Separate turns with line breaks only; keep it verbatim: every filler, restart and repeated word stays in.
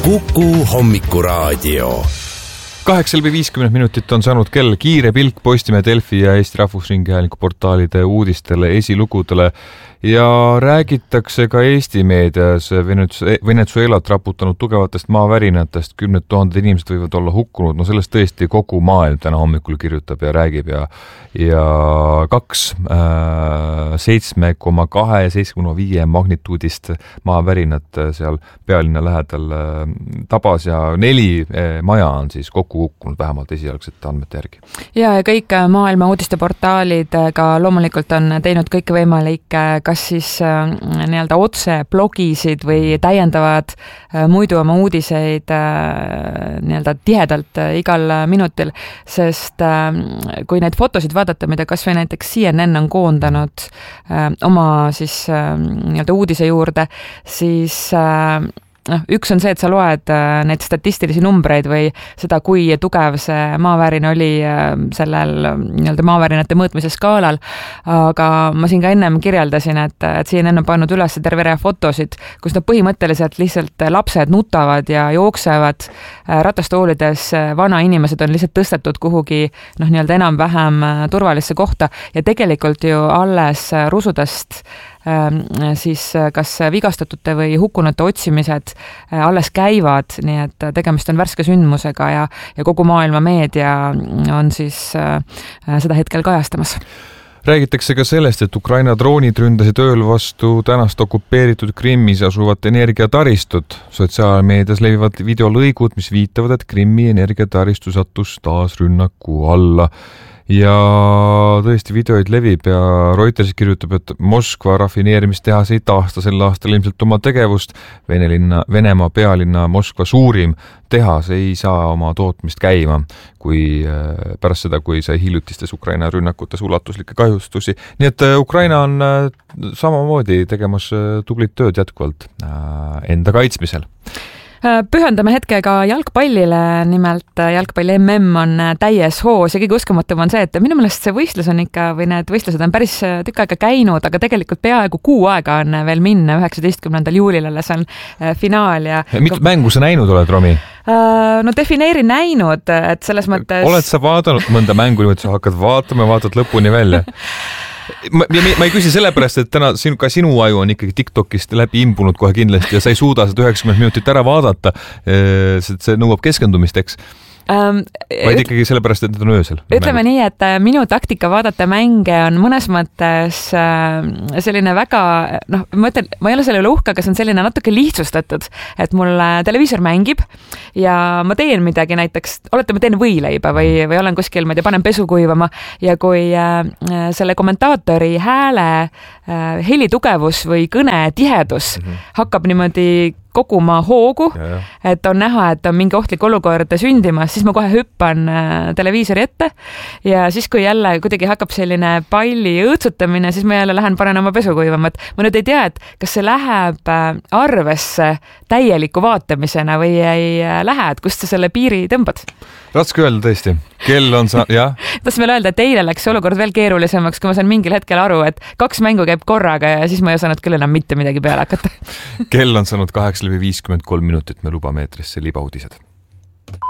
Kuku hommikuraadio.
kaheksa läbi viiskümmend minutit on saanud kell. Kiire pilk Postimehe, Delfi ja Eesti Rahvusringhäälingu portaalide uudistele, esilugudele ja räägitakse ka Eesti meedias Venezuelat raputanud tugevatest maavärinatest. Kümned tuhanded inimesed võivad olla hukkunud. No sellest tõesti kogu maailm täna hommikul kirjutab ja räägib ja, ja kaks äh, seitsme koma kahe ja seitse koma viie magnituudist maavärinat seal pealinna lähedal äh, tabas ja neli äh, maja on siis kokku hukkunud vähemalt esialgsete andmete järgi.
Ja, ja kõik maailma uudisteportaalid ka loomulikult on teinud kõike võimalik, kas siis äh, nii-öelda otse blogisid või täiendavad äh, muidu oma uudiseid äh, nii-öelda tihedalt äh, igal minutil, sest äh, kui neid fotosid vaadata, mida kas või näiteks C N N on koondanud äh, oma siis äh, nii-öelda uudise juurde, siis äh, noh, üks on see, et sa loed neid statistilisi numbreid või seda, kui tugev see maavärin oli sellel nii-öelda maavärinate mõõtmise skaalal, aga ma siin ka ennem kirjeldasin, et, et C N N on pannud üles terve rea fotosid, kus nad põhimõtteliselt lihtsalt lapsed nutavad ja jooksevad ratastoolides, vana inimesed on lihtsalt tõstetud kuhugi noh, nii-öelda enam-vähem turvalisse kohta ja tegelikult ju alles rusudest siis kas vigastatute või hukkunute otsimised alles käivad, nii et tegemist on värske sündmusega ja, ja kogu maailma meedia on siis seda hetkel kajastamas.
Räägitakse ka sellest, et Ukraina droonid ründasid ööl vastu tänast okupeeritud Krimmis asuvat energiataristut. Sotsiaalmeedias levivad videolõigud, mis viitavad, et Krimmi energiataristu sattus taas rünnaku alla. Ja tõesti videoid levib ja Reuters kirjutab, et Moskva rafineerimistehas ei taasta sel aastal ilmselt oma tegevust. Vene linna, Venemaa pealinna Moskva suurim tehas ei saa oma tootmist käima, kui pärast seda, kui sai hiljutistes Ukraina rünnakutes ulatuslikke kahjustusi. Nii et Ukraina on samamoodi tegemas tublit tööd jätkuvalt enda kaitsmisel.
Pühendame hetkega jalgpallile, nimelt jalgpalli M M on täies hoos ja kõige uskumatum on see, et minu meelest see võistlus on ikka, või need võistlused on päris tükk aega käinud, aga tegelikult peaaegu kuu aega on veel minna, üheksateistkümnendal juulil alles on finaal. Ja
mitu mängu sa näinud oled, Romi?
No defineeri näinud, et selles mõttes...
Oled sa vaadanud mõnda mängu, nüüd sa hakkad vaatama ja vaatad lõpuni välja? Ma, ma ei küsi sellepärast, et täna sinu, ka sinu aju on ikkagi TikTokist läbi imbunud kohe kindlasti ja sa ei suuda seda üheksakümmend minutit ära vaadata, sest see nõuab keskendumist, eks? Um, vaid ikkagi sellepärast, et need on öösel.
Ütleme mängud. Nii, et minu taktika vaadata mänge on mõnes mõttes selline väga, noh, ma ütlen, ma ei ole selle üle uhke, aga see on selline natuke lihtsustatud, et mul televiisor mängib ja ma teen midagi näiteks, olete, ma teen võileiba või, või olen kuskil, ma ei tea, panen pesu kuivama ja kui äh, selle kommentaatori hääle äh, helitugevus või kõne tihedus mm -hmm. hakkab niimoodi koguma hoogu, ja, ja. et on näha, et on mingi ohtlik olukord sündimas, siis ma kohe hüppan televiisori ette ja siis, kui jälle kuidagi hakkab selline palli õõtsutamine, siis ma jälle lähen panen oma pesu kuivama. Ma nüüd ei tea, et kas see läheb arvesse täieliku vaatamisena või ei lähe, et kust sa selle piiri tõmbad?
Ratske öelda tõesti. Kell on sa, jah?
Tahtsin veel öelda, et eile läks olukord veel keerulisemaks, kui ma saan mingil hetkel aru, et kaks mängu käib korraga ja siis ma ei osanud küll enam mitte midagi peale hakata.
Kell on saanud kaheksa läbi viiskümmend kolm minutit, me lubame eetrisse libauudised.